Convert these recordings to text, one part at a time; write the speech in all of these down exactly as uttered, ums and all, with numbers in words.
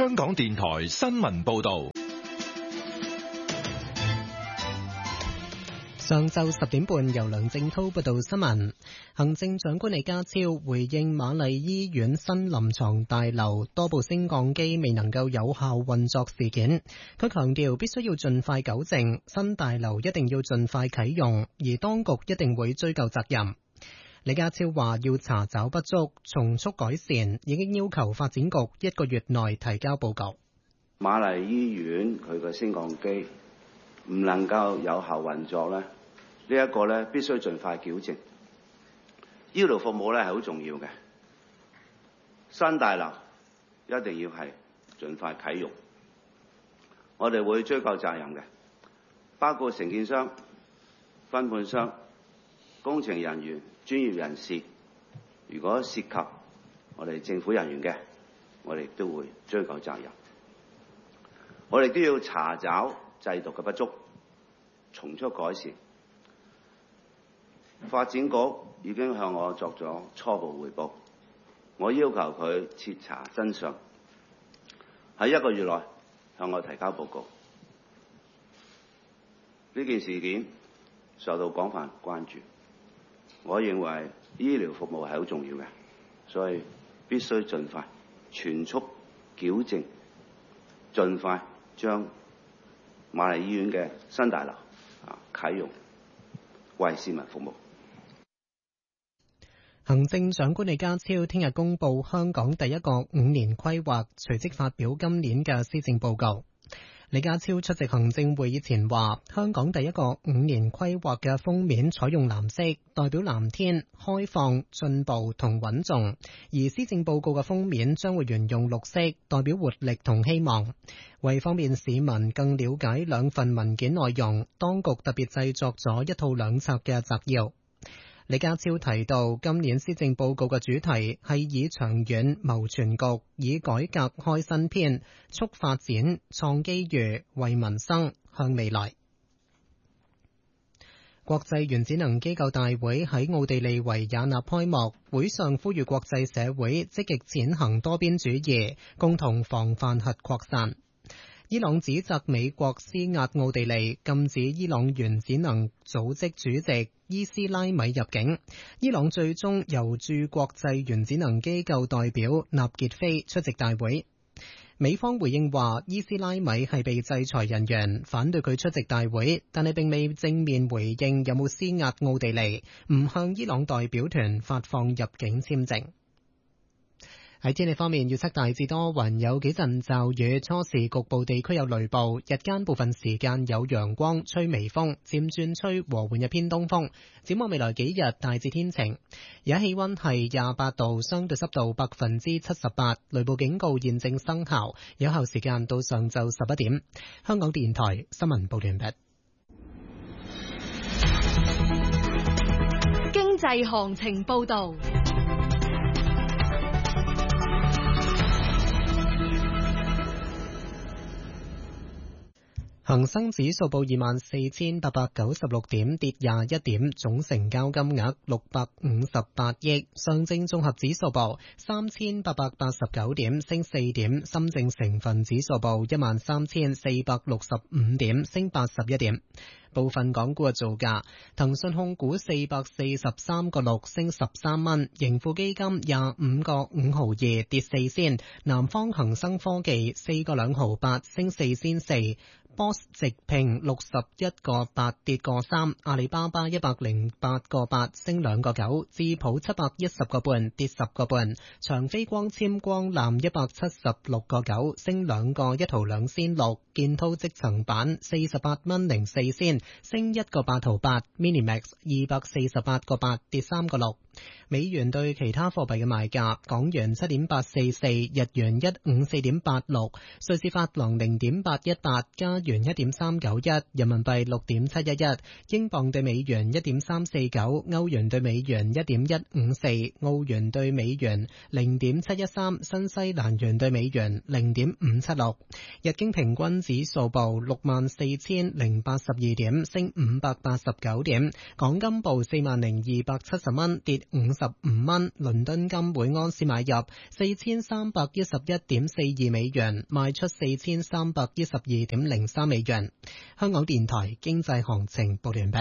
香港電台新聞報道。 上晝十點半，由梁正濤報道新聞。行政長官李家超回應瑪麗醫院新臨床大樓多部升降機未能夠有效運作事件，佢強調必須要盡快糾正，新大樓一定要盡快啟用，而當局一定會追究責任。李家超話要查找不足，從速改善，已經要求發展局一個月內提交報告。 瑪麗醫院佢嘅升降機唔能夠有效運作咧，呢一個咧必須盡快矯正。醫療服務咧係好重要嘅，新大樓一定要係盡快啟用，我哋會追究責任嘅，包括承建商、分判商、工程人員、專業人士，如果涉及我哋政府人員嘅，我哋都會追究責任。我哋都要查找制度嘅不足，從速改善。發展局已經向我作咗初步彙報，我要求佢徹查真相，喺一個月內向我提交報告。呢件事件受到廣泛關注，我認為醫療服務係好重要嘅，所以必須盡快全速矯正，盡快將瑪麗醫院嘅新大樓啊啟用，為市民服務。 行政長官李家超聽日公布香港第一個五年規劃，隨即發表今年嘅施政報告。李家超出席行政會議前話，香港第一個五年規劃嘅封面採用藍色，代表藍天、開放、進步同穩重；而施政報告嘅封面將會沿用綠色，代表活力同希望。為方便市民更了解兩份文件內容，當局特別製作咗一套兩冊嘅摘要。李家超提到，今年施政報告嘅主題係以長遠謀全局，以改革開新篇，促發展、創機遇，為民生向未來。國際原子能機構大會喺奧地利維也納開幕，會上呼籲國際社會積極踐行多邊主義，共同防範核擴散。伊朗指責美國施壓奧地利，禁止伊朗原子能組織主席伊斯拉米入境。伊朗最終由駐國際原子能機構代表納傑菲出席大會。美方回應話，伊斯拉米係被制裁人員，反對佢出席大會，但係並未正面回應有冇施壓奧地利，唔向伊朗代表團發放入境簽證。喺天氣方面，預測大致多雲，有幾陣驟雨，初時局部地區有雷暴，日間部分時間有陽光，吹微風，漸轉吹和緩嘅偏東風。展望未來幾日大致天晴，而家氣溫係廿八度，相對濕度百分之七十八，雷暴警告現正生效，有效時間到上晝十一點。香港電台新聞報完畢。 經濟行情報道。 恒生指數報二萬四千八百九十六點，跌廿一點，總成交金額六百五十八億。上證綜合指數報三千八百八十九點，升四點。深證成分指數報一萬三千四百六十五點，升八十一點。部分港股嘅造價，騰訊控股四百四十三個六升十三蚊，盈富基金廿五個五毫二跌四仙，南方恒生科技四個兩毫八升四仙四。Boss 直聘六十一個八跌個三，阿里巴巴一百零八個八升兩個九，智普七百一十個半跌十個半，長飛光纖光纜一百七十六個九升兩個一毫兩仙六，建滔積層板四十八蚊零四仙升一個八毫八 ，Minimax 二百四十八個八跌三個六。美元對其他貨幣嘅賣價：港元七點八四四，日元一五四點八六，瑞士法郎零點八一八，加元一點三九一，人民幣六點七一一，英鎊對美元一點三四九，歐元對美元一點一五四，澳元對美元零點七一三，新西蘭元對美元零點五七六。日經平均指數報六萬四千零八十二點，升五百八十九點。港金報四萬零二百七十蚊，跌五十五蚊。倫敦金每盎司買入四千三百一十一點四二美元，賣出四千三百一十二點零三美元。香港電台經濟行情報完畢。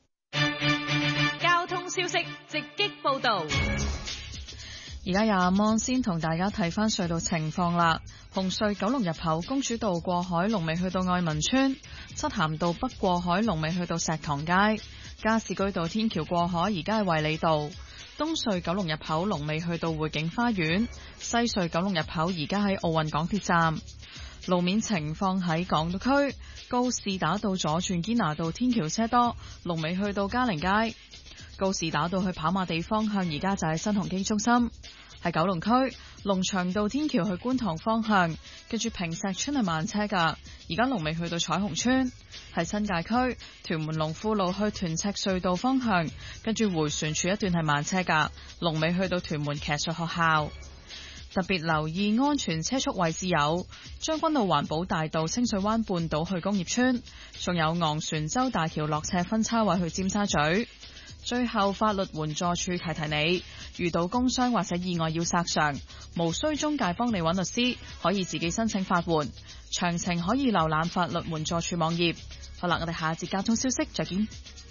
交通消息直擊報道。 而家有阿芒先同大家睇翻隧道情況啦。紅隧九龍入口公主道過海龍尾去到愛民村，漆咸道北過海龍尾去到石塘街，加士居道天橋過海而家係衛理道。東隧九龍入口龍尾去到匯景花園，西隧九龍入口而家喺奧運港鐵站。路面情況喺港島區，告士打道左轉堅拿道天橋車多，龍尾去到嘉寧街。告士打道去跑馬地方向而家就喺新鴻基中心。喺九龍區龍翔道天橋去觀塘方向，跟住坪石村係慢車噶，而家龍尾去到彩虹村。喺新界區屯門龍富路去屯赤隧道方向，跟住迴旋處一段係慢車噶，龍尾去到屯門騎術學校。特別留意安全車速位置有將軍澳環保大道清水灣半島去工業村，仲有昂船洲大橋落斜分叉位去尖沙咀。最後，法律援助處提提你，遇到工傷或者意外要索償，無需中介幫你揾律師，可以自己申請法援。詳情可以瀏覽法律援助處網頁。好啦，我哋下一節交通消息再見。